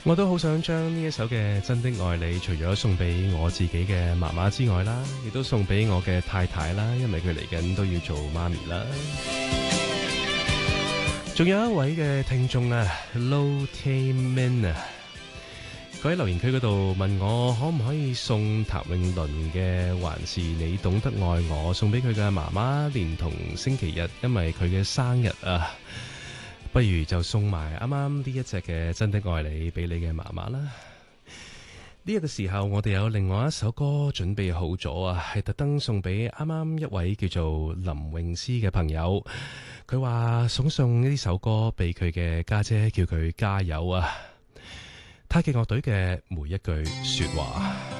我都好想將呢一首嘅真的愛你，除咗送俾我自己嘅媽媽之外啦，亦都送俾我嘅太太啦，因為佢嚟緊都要做媽咪啦。仲有一位嘅聽眾啊 Low Taman 啊，佢喺留言區嗰度問我可唔可以送譚詠麟嘅還是你懂得愛我，送俾佢嘅媽媽，連同星期日因為佢嘅生日啊，不如就送埋啱啱呢一隻嘅真的愛你俾你嘅媽媽啦。呢一個時候我哋有另外一首歌準備好咗啊，係特登送俾啱啱一位叫做林詠詩嘅朋友，佢話送呢首歌俾佢嘅家姐，叫佢加油啊！太極樂隊嘅每一句說話。